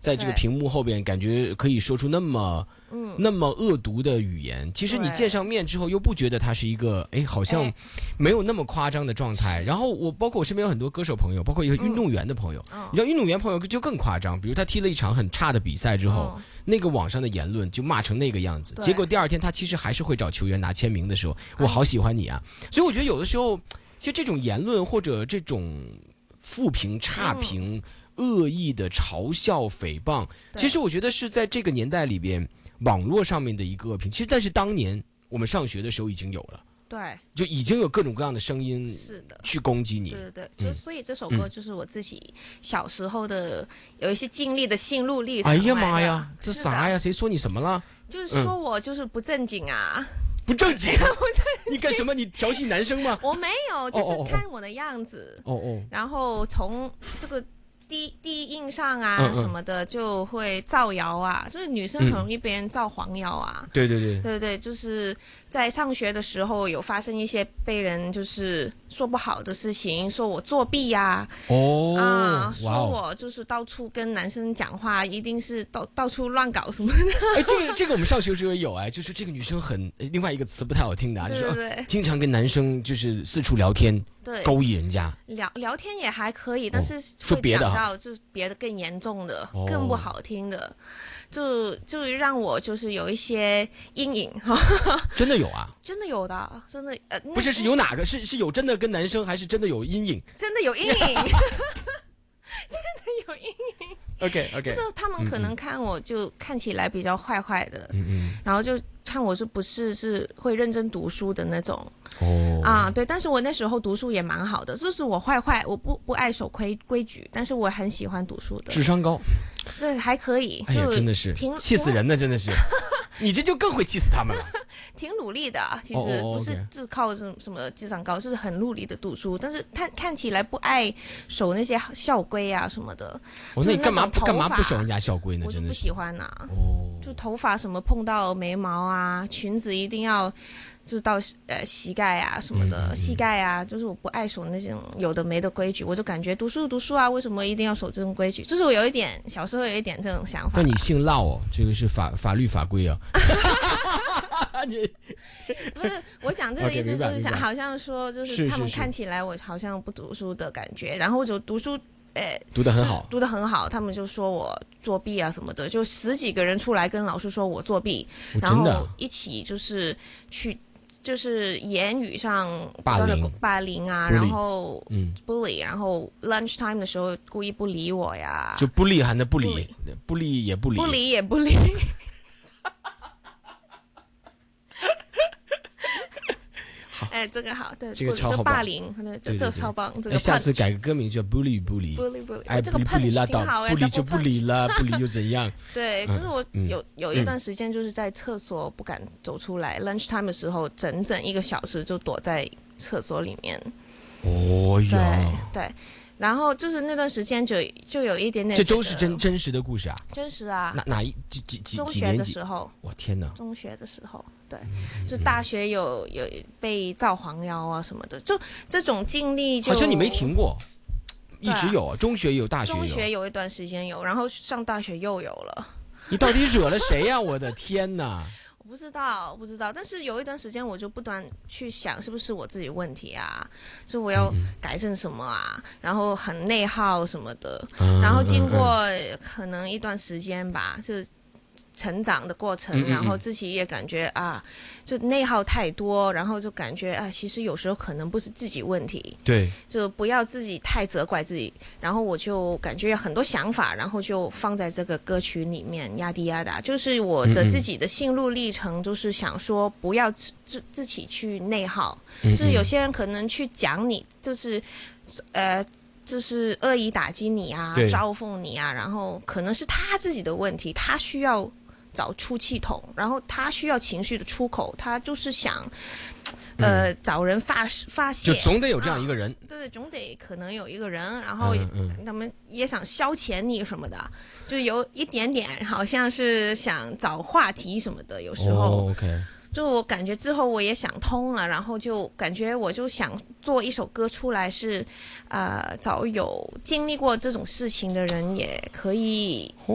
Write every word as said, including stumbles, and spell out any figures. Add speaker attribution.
Speaker 1: 在这个屏幕后边，感觉可以说出那么。嗯，那么恶毒的语言，其实你见上面之后又不觉得他是一个，哎，好像没有那么夸张的状态。然后我包括我身边有很多歌手朋友，包括一个运动员的朋友，嗯、你知道运动员朋友就更夸张，比如他踢了一场很差的比赛之后，嗯、那个网上的言论就骂成那个样子，结果第二天他其实还是会找球员拿签名的时候，我好喜欢你啊。所以我觉得有的时候，其实这种言论或者这种负评、差评、嗯、恶意的嘲笑、诽谤，其实我觉得是在这个年代里边。网络上面的一个恶评，其实但是当年我们上学的时候已经有了，
Speaker 2: 对，
Speaker 1: 就已经有各种各样的声音
Speaker 2: 是的
Speaker 1: 去攻击你，
Speaker 2: 对对对，就、嗯、所以这首歌就是我自己小时候的有一些经历的心路历程。
Speaker 1: 哎呀妈呀，这啥呀？谁说你什么了？
Speaker 2: 就是说我就是不正经啊。嗯
Speaker 1: 不正经，你干什么？你调戏男生吗？
Speaker 2: 我没有，就是看我的样子。哦哦。然后从这个。第第一印象啊、嗯嗯、什么的就会造谣啊，就是女生很容易被人造黄谣啊。
Speaker 1: 嗯、对对对，
Speaker 2: 对对，就是在上学的时候有发生一些被人就是说不好的事情，说我作弊呀、啊，
Speaker 1: 哦
Speaker 2: 啊、呃，说我就是到处跟男生讲话，一定是到到处乱搞什么的。
Speaker 1: 哎，这个这个我们上学时候也有哎，就是这个女生很另外一个词不太好听的啊，
Speaker 2: 对对对，
Speaker 1: 就是、啊、经常跟男生就是四处聊天。
Speaker 2: 对，
Speaker 1: 勾引人家
Speaker 2: 聊聊天也还可以，但是
Speaker 1: 说别的
Speaker 2: 到就是别的更严重的、哦、更不好听的，就就让我就是有一些阴影。
Speaker 1: 真的有啊？
Speaker 2: 真的有的，真的呃，
Speaker 1: 不是是有哪个是是有真的跟男生，还是真的有阴影？
Speaker 2: 真的有阴影，真的有阴影。
Speaker 1: OK OK，
Speaker 2: 就是他们可能看我就看起来比较坏坏的，嗯嗯，然后就看我是不是是会认真读书的那种。哦啊，对，但是我那时候读书也蛮好的，就是我坏坏，我不不爱守规规矩，但是我很喜欢读书的，
Speaker 1: 智商高，
Speaker 2: 这还可以。
Speaker 1: 哎呀，真的是气死人了，真的是，你这就更会气死他们了。
Speaker 2: 挺努力的，其实不是就靠什么什么智商高，就是很努力的读书，但是看看起来不爱守那些校规啊什么的。
Speaker 1: 哦，那你干嘛干嘛不守人家校规呢？
Speaker 2: 我就不喜欢呐、啊。哦，就头发什么碰到眉毛啊，裙子一定要。就到呃膝盖啊什么的，嗯、膝盖啊，就是我不爱守那种有的没的规矩，我就感觉读书读书啊，为什么一定要守这种规矩？就是我有一点小时候有一点这种想法。
Speaker 1: 那你姓烙哦，这个是法法律法规啊。你
Speaker 2: 不是，我讲这个意思就是想， okay, 好像说就是他们看起来我好像不读书的感觉，然后我就读书。诶，
Speaker 1: 读得很好，
Speaker 2: 读得很好，他们就说我作弊啊什么的，就十几个人出来跟老师说我作弊，
Speaker 1: 哦、
Speaker 2: 然后一起就是去。就是言语上
Speaker 1: 霸凌
Speaker 2: 霸凌啊，然后嗯 bully， 然后 lunch time 的时候故意不理我呀，
Speaker 1: 就不理还能不理，不理也不理，
Speaker 2: 不理也不理。哎，这个好，对，
Speaker 1: 这个超好，
Speaker 2: 霸凌，这这超棒，这个
Speaker 1: 下次改个歌名叫不理不理，
Speaker 2: 不理不理，
Speaker 1: 哎，
Speaker 2: 这个
Speaker 1: 不理拉倒，不理就不理了，不理又怎样？
Speaker 2: 对，就是我有有一段时间就是在厕所不敢走出来 ，lunch time 的时候，整整一个小时就躲在厕所里面。
Speaker 1: 哦呀，
Speaker 2: 对对。然后就是那段时间就就有一点点，
Speaker 1: 这都是真真实的故事啊，
Speaker 2: 真实啊。
Speaker 1: 哪哪一几几几
Speaker 2: 中学的时候，
Speaker 1: 我天哪！
Speaker 2: 中学的时候，对，嗯、就大学有有被造黄谣啊什么的，就这种经历就，
Speaker 1: 好像你没停过，一直有啊。中学有，大学有，
Speaker 2: 中学有一段时间有，然后上大学又有了。
Speaker 1: 你到底惹了谁呀、啊？我的天哪！
Speaker 2: 我不知道，不知道，但是有一段时间我就不断去想，是不是我自己问题啊？所以我要改正什么啊？然后很内耗什么的，嗯、然后经过可能一段时间吧，就成长的过程，
Speaker 1: 嗯嗯嗯
Speaker 2: 然后自己也感觉啊，就内耗太多，然后就感觉啊，其实有时候可能不是自己问题，
Speaker 1: 对，
Speaker 2: 就不要自己太责怪自己。然后我就感觉有很多想法，然后就放在这个歌曲里面，压低压打，就是我的自己的心路历程，就是想说不要自自自己去内耗，
Speaker 1: 嗯嗯
Speaker 2: 就是有些人可能去讲你，就是呃。就是恶意打击你啊，嘲讽你啊，然后可能是他自己的问题，他需要找出气筒，然后他需要情绪的出口，他就是想，呃，嗯、找人发发泄，
Speaker 1: 就总得有这样一个人，
Speaker 2: 啊、对，总得可能有一个人，然后他们也想消遣你什么的，就有一点点好像是想找话题什么的，有时候。
Speaker 1: 哦 OK。
Speaker 2: 就我感觉之后我也想通了，然后就感觉我就想做一首歌出来是，呃，找有经历过这种事情的人也可以